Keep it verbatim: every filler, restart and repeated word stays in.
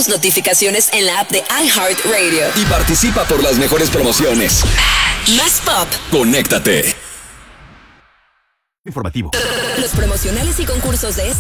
tus notificaciones en la app de iHeartRadio. Y participa por las mejores promociones. Más pop. Conéctate. Informativo. Los promocionales y concursos de esta